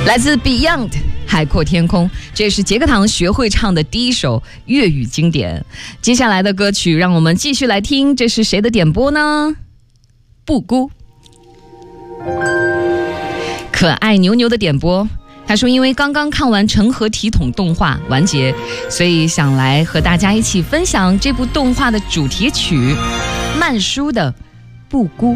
来自 Beyond 海阔天空，这是杰克堂学会唱的第一首粤语经典。接下来的歌曲让我们继续来听，这是谁的点播呢？布姑，可爱牛牛的点播。他说因为刚刚看完成河体统动画完结，所以想来和大家一起分享这部动画的主题曲慢书的布姑。